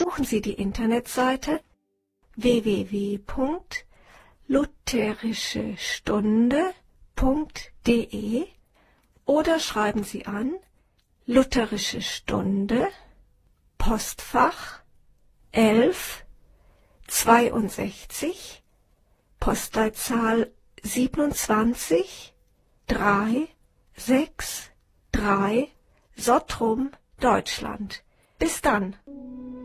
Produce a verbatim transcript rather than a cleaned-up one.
Besuchen Sie die Internetseite w w w punkt lutherische stunde punkt d e oder schreiben Sie an Lutherische Stunde, Postfach elf zweiundsechzig, Postleitzahl siebenundzwanzig drei sechs drei, Sottrum, Deutschland. Bis dann.